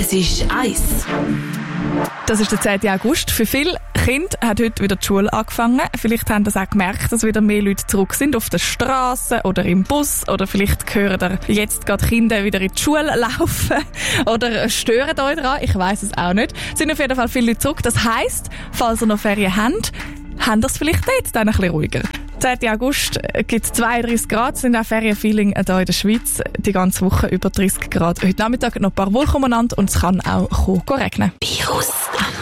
Es ist 1. Das ist der 10. August. Für viele Kinder hat heute wieder die Schule angefangen. Vielleicht haben das auch gemerkt, dass wieder mehr Leute zurück sind auf der Straße oder im Bus. Oder vielleicht hören ihr jetzt gerade Kinder wieder in die Schule laufen. Oder stören euch daran. Ich weiss es auch nicht. Es sind auf jeden Fall viele Leute zurück. Das heisst, falls ihr noch Ferien habt, haben das vielleicht jetzt dann ein bisschen ruhiger. 10. August gibt es 32 Grad, es sind auch Ferienfeeling hier in der Schweiz. Die ganze Woche über 30 Grad. Heute Nachmittag noch ein paar Wolken umeinander und es kann auch regnen. Virus am